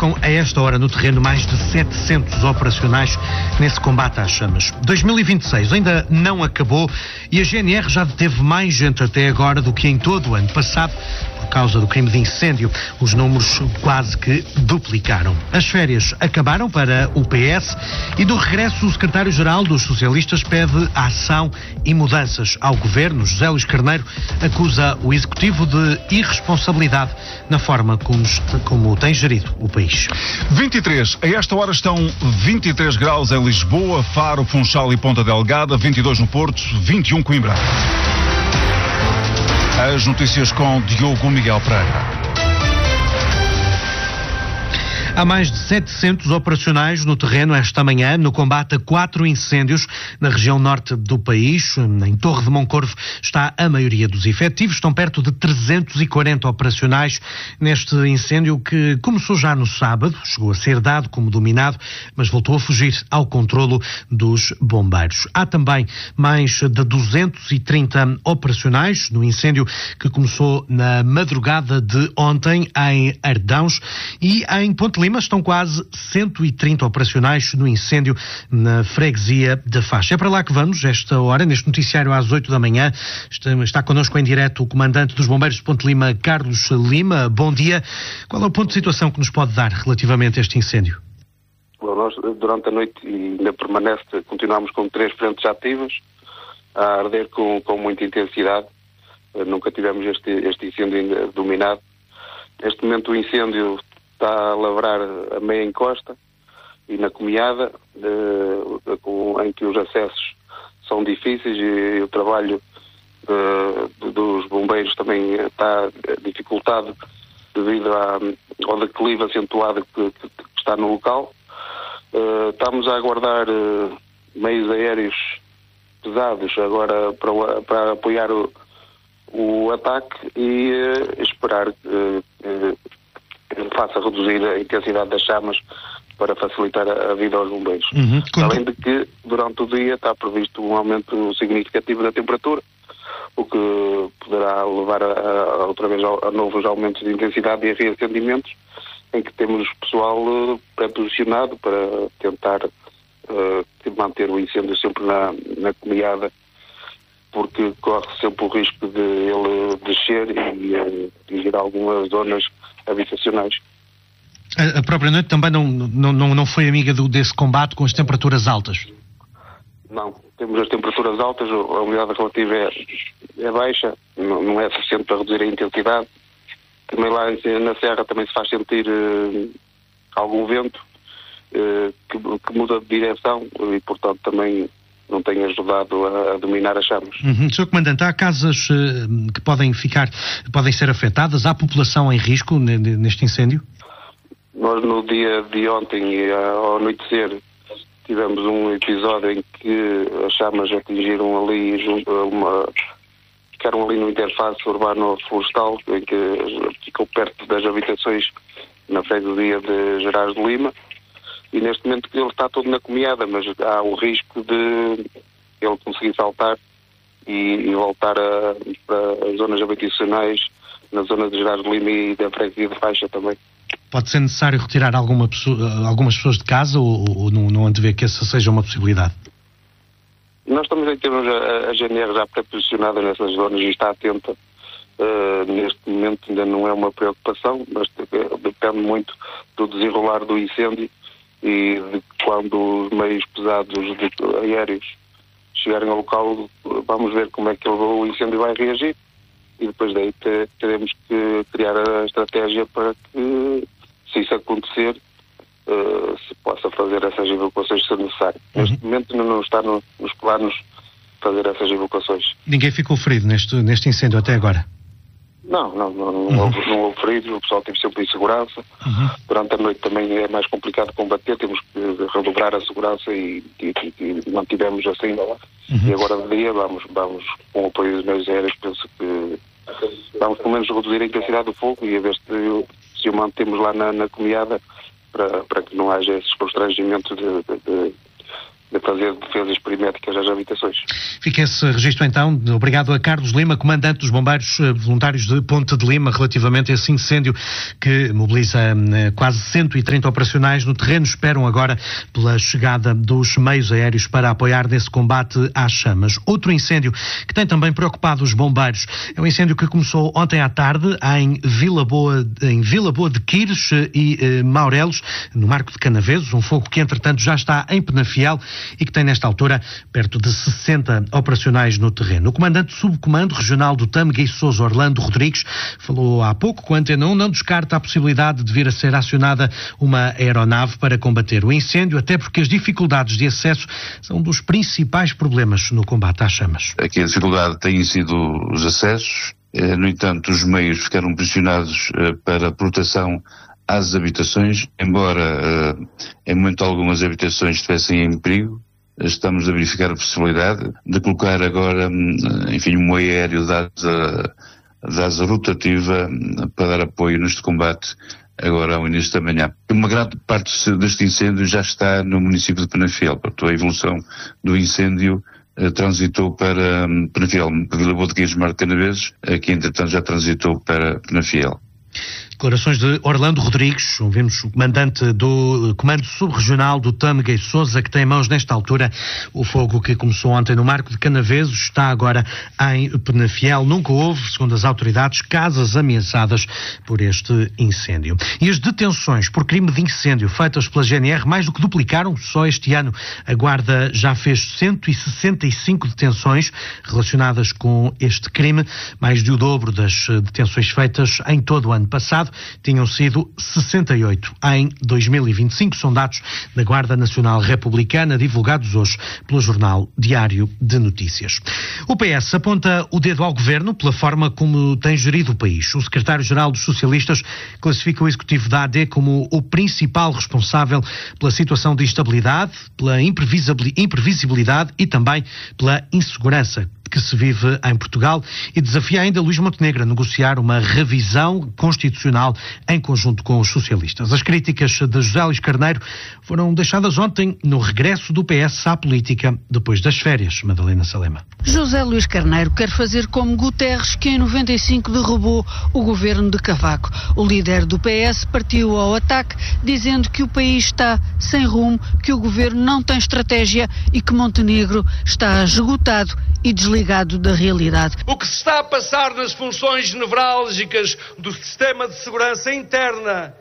deslocam a esta hora no terreno mais de 700 operacionais nesse combate às chamas. 2026 ainda não acabou e a GNR já deteve mais gente até agora do que em todo o ano passado por causa do crime de incêndio. Os números quase que duplicaram. As férias acabaram para o PS e do regresso o secretário-geral dos socialistas pede ação e mudanças ao governo. José Luís Carneiro acusa o executivo de irresponsabilidade na forma como tem gerido o país. 23. A esta hora estão 23 graus em Lisboa, Faro, Funchal e Ponta Delgada, 22 no Porto, 21 Coimbra. As notícias com Diogo Miguel Pereira. Há mais de 700 operacionais no terreno esta manhã no combate a 4 incêndios na região norte do país. Em Torre de Moncorvo está a maioria dos efetivos. Estão perto de 340 operacionais neste incêndio que começou já no sábado. Chegou a ser dado como dominado, mas voltou a fugir ao controlo dos bombeiros. Há também mais de 230 operacionais no incêndio que começou na madrugada de ontem em Ardãos e em Ponte Lima estão quase 130 operacionais no incêndio na freguesia da Faixa. É para lá que vamos, esta hora, neste noticiário às 8 da manhã. Está connosco em direto o comandante dos bombeiros de Ponte Lima, Carlos Lima. Bom dia. Qual é o ponto de situação que nos pode dar relativamente a este incêndio? Bom, nós, durante a noite, e ainda permanece, continuamos com 3 frentes ativas, a arder com muita intensidade. Nunca tivemos este incêndio ainda dominado. Neste momento o incêndio está a lavrar a meia encosta e na comiada, em que os acessos são difíceis e o trabalho dos bombeiros também está dificultado devido ao declive acentuado que está no local. Estamos a aguardar meios aéreos pesados agora para apoiar o ataque e esperar faça reduzir a intensidade das chamas para facilitar a vida aos bombeiros. Além de que, durante o dia, está previsto um aumento significativo da temperatura, o que poderá levar outra vez a novos aumentos de intensidade e reacendimentos, em que temos pessoal pré-posicionado para tentar manter o incêndio sempre na comiada, porque corre sempre o risco de ele descer e atingir algumas zonas habitacionais. A própria noite também não foi amiga desse combate com as temperaturas altas? Não, temos as temperaturas altas, a umidade relativa é baixa, não é suficiente para reduzir a intensidade. Também lá na Serra também se faz sentir algum vento que muda de direção e, portanto, também não tem ajudado a dominar as chamas. Sr. Comandante, há casas que podem ser afetadas? Há população em risco neste incêndio? Nós no dia de ontem e ao anoitecer tivemos um episódio em que as chamas atingiram ali ficaram ali no interface urbano-florestal, em que ficou perto das habitações na freguesia de Gerais de Lima. E neste momento ele está todo na comiada, mas há o risco de ele conseguir saltar e voltar para as zonas habitacionais na zona de Gerais de Lima e da freguesia de Faixa também. Pode ser necessário retirar algumas pessoas de casa ou não antevê que essa seja uma possibilidade? Nós estamos em termos a GNR já pré-posicionada nessas zonas e está atenta. Neste momento ainda não é uma preocupação, mas depende muito do desenrolar do incêndio e de quando os meios pesados aéreos chegarem ao local, vamos ver como é que o incêndio vai reagir e depois daí teremos que criar a estratégia para que, se isso acontecer, se possa fazer essas evacuações se necessário. Neste momento não está nos planos fazer essas evacuações. Ninguém ficou ferido neste incêndio até agora? Não houve feridos, o pessoal teve sempre em segurança. Durante a noite também é mais complicado combater, temos que redobrar a segurança e mantivemos assim. E agora de dia vamos com o apoio dos meios aéreos, penso que vamos pelo menos reduzir a intensidade do fogo e a ver se o mantemos lá na comiada para que não haja esses constrangimentos fazer defesas perimétricas às habitações. Fica esse registro então. Obrigado a Carlos Lima, comandante dos Bombeiros Voluntários de Ponte de Lima, relativamente a esse incêndio que mobiliza quase 130 operacionais no terreno. Esperam agora pela chegada dos meios aéreos para apoiar nesse combate às chamas. Outro incêndio que tem também preocupado os bombeiros é um incêndio que começou ontem à tarde em Vila Boa de Quires e Maurelos, no Marco de Canaveses, um fogo que entretanto já está em Penafiel e que tem nesta altura perto de 60 operacionais no terreno. O comandante do Subcomando Regional do Tâmega e Sousa, Orlando Rodrigues, falou há pouco com a Antena 1, não descarta a possibilidade de vir a ser acionada uma aeronave para combater o incêndio, até porque as dificuldades de acesso são dos principais problemas no combate às chamas. Aqui a dificuldade tem sido os acessos, no entanto os meios ficaram pressionados para proteção às habitações, embora em momento algumas habitações estivessem em perigo. Estamos a verificar a possibilidade de colocar agora, enfim, um aéreo da asa rotativa para dar apoio neste combate agora ao início da manhã. Uma grande parte deste incêndio já está no município de Penafiel, portanto a evolução do incêndio transitou para Penafiel, Vila Boa de Quires, Marco de Canaveses, que entretanto já transitou para Penafiel. Declarações de Orlando Rodrigues, ouvimos o comandante do Comando Subregional do Tâmega e Sousa, que tem em mãos nesta altura o fogo que começou ontem no Marco de Canaveses, está agora em Penafiel. Nunca houve, segundo as autoridades, casas ameaçadas por este incêndio. E as detenções por crime de incêndio feitas pela GNR mais do que duplicaram só este ano. A Guarda já fez 165 detenções relacionadas com este crime, mais de o dobro das detenções feitas em todo o ano passado. Tinham sido 68 em 2025, são dados da Guarda Nacional Republicana, divulgados hoje pelo Jornal Diário de Notícias. O PS aponta o dedo ao Governo pela forma como tem gerido o país. O secretário-geral dos Socialistas classifica o Executivo da AD como o principal responsável pela situação de instabilidade, pela imprevisibilidade e também pela insegurança que se vive em Portugal, e desafia ainda Luís Montenegro a negociar uma revisão constitucional em conjunto com os socialistas. As críticas de José Luís Carneiro foram deixadas ontem no regresso do PS à política depois das férias. Madalena Salema. José Luís Carneiro quer fazer como Guterres, que em 95 derrubou o governo de Cavaco. O líder do PS partiu ao ataque, dizendo que o país está sem rumo, que o governo não tem estratégia e que Montenegro está esgotado e desligado da realidade. O que se está a passar nas funções nevrálgicas do sistema de segurança interna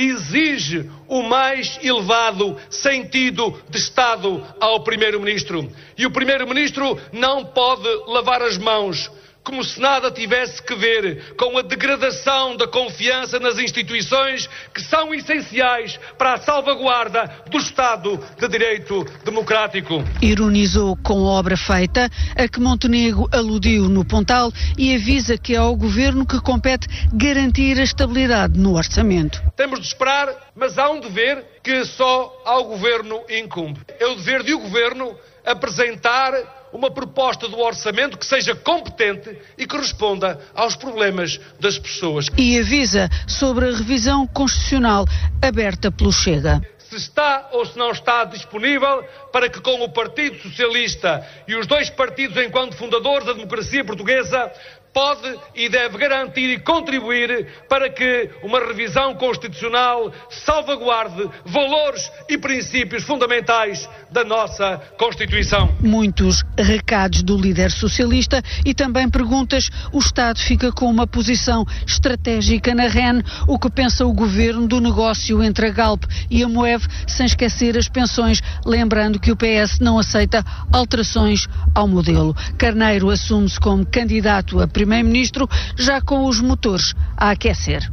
exige o mais elevado sentido de Estado ao Primeiro-Ministro. E o Primeiro-Ministro não pode lavar as mãos, como se nada tivesse que ver com a degradação da confiança nas instituições que são essenciais para a salvaguarda do Estado de Direito Democrático. Ironizou com a obra feita, a que Montenegro aludiu no Pontal, e avisa que é ao Governo que compete garantir a estabilidade no orçamento. Temos de esperar, mas há um dever que só ao Governo incumbe. É o dever do Governo apresentar uma proposta do orçamento que seja competente e que responda aos problemas das pessoas. E avisa sobre a revisão constitucional aberta pelo Chega. Se está ou se não está disponível para que com o Partido Socialista e os dois partidos enquanto fundadores da democracia portuguesa pode e deve garantir e contribuir para que uma revisão constitucional salvaguarde valores e princípios fundamentais da nossa Constituição. Muitos recados do líder socialista e também perguntas. O Estado fica com uma posição estratégica na REN. O que pensa o Governo do negócio entre a Galp e a Moev, sem esquecer as pensões, lembrando que o PS não aceita alterações ao modelo. Carneiro assume-se como candidato a Primeiro-Ministro, já com os motores a aquecer.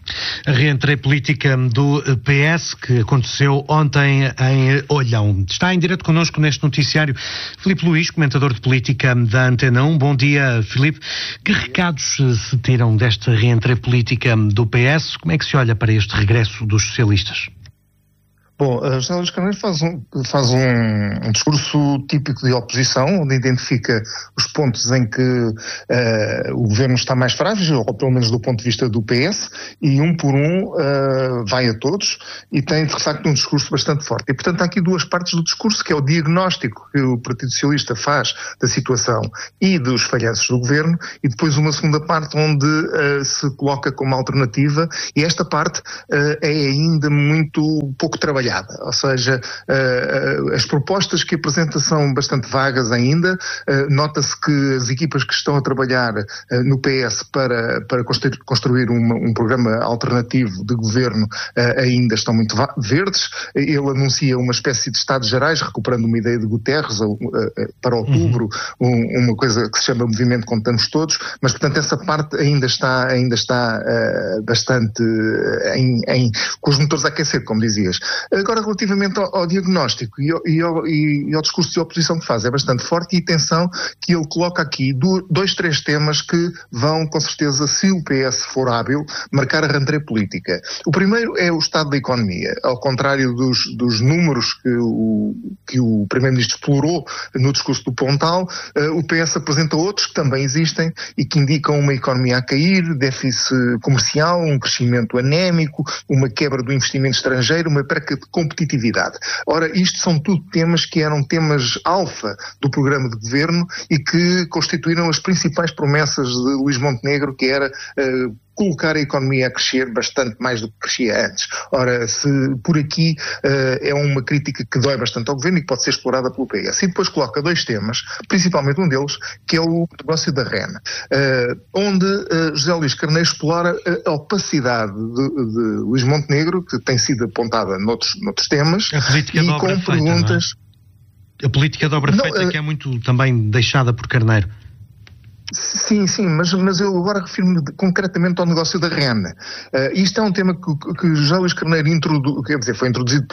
A reentrée política do PS, que aconteceu ontem em Olhão. Está em direto connosco neste noticiário Filipe Luís, comentador de política da Antena 1. Bom dia, Filipe. Que recados se tiram desta reentrée política do PS? Como é que se olha para este regresso dos socialistas? Bom, José Luís Carneiro faz um discurso típico de oposição, onde identifica os pontos em que o governo está mais frágil, ou pelo menos do ponto de vista do PS, e um por um vai a todos, e tem de facto um discurso bastante forte. E portanto há aqui duas partes do discurso, que é o diagnóstico que o Partido Socialista faz da situação e dos falhanços do governo, e depois uma segunda parte onde se coloca como alternativa, e esta parte é ainda muito pouco trabalhada. Ou seja, as propostas que apresenta são bastante vagas ainda. Nota-se que as equipas que estão a trabalhar no PS para construir um programa alternativo de governo ainda estão muito verdes. Ele anuncia uma espécie de Estados Gerais, recuperando uma ideia de Guterres para outubro, uma coisa que se chama Movimento Contamos Todos, mas portanto essa parte ainda está bastante com os motores a aquecer, como dizias. Agora, relativamente ao diagnóstico e ao discurso de oposição que faz, é bastante forte, e atenção que ele coloca aqui 2-3 temas que vão, com certeza, se o PS for hábil, marcar a rentrée política. O primeiro é o estado da economia. Ao contrário dos números que o Primeiro-Ministro explorou no discurso do Pontal, o PS apresenta outros que também existem e que indicam uma economia a cair, déficit comercial, um crescimento anémico, uma quebra do investimento estrangeiro, uma perca de competitividade. Ora, isto são tudo temas que eram temas alfa do programa de governo e que constituíram as principais promessas de Luís Montenegro, que era colocar a economia a crescer bastante mais do que crescia antes. Ora, se por aqui é uma crítica que dói bastante ao governo e que pode ser explorada pelo PS. E depois coloca 2 temas, principalmente um deles, que é o negócio da REN, onde José Luís Carneiro explora a opacidade de Luís Montenegro, que tem sido apontada noutros temas, a política e de obra com feita, perguntas... A política de obra feita que é muito também deixada por Carneiro. Sim, mas eu agora refiro-me concretamente ao negócio da REN. Isto é um tema que José Luís Carneiro foi introduzido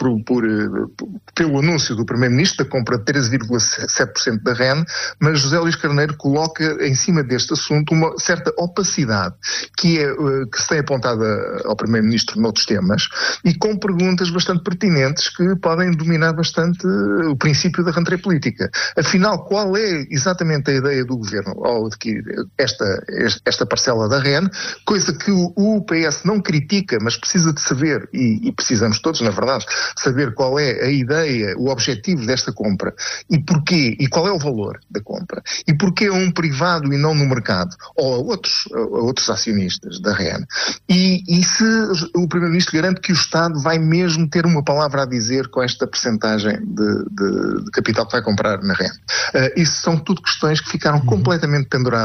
pelo anúncio do Primeiro-Ministro da compra de 13,7% da REN, mas José Luís Carneiro coloca em cima deste assunto uma certa opacidade que se tem apontado ao Primeiro-Ministro noutros temas, e com perguntas bastante pertinentes que podem dominar bastante o princípio da rentrée política. Afinal, qual é exatamente a ideia do Governo ao adquirir esta parcela da REN, coisa que o PS não critica, mas precisa de saber, e precisamos todos, na verdade, saber qual é a ideia, o objetivo desta compra, e porquê, e qual é o valor da compra, e porquê a um privado e não no mercado, ou a outros acionistas da REN. E se o Primeiro-Ministro garante que o Estado vai mesmo ter uma palavra a dizer com esta percentagem de capital que vai comprar na REN. Isso são tudo questões que ficaram completamente penduradas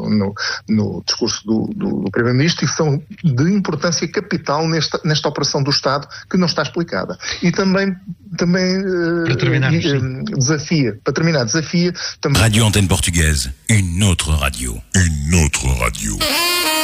no discurso do Primeiro-Ministro e que são de importância capital nesta operação do Estado que não está explicada. E também desafia também... Radio Antenne Portugaise, une autre radio.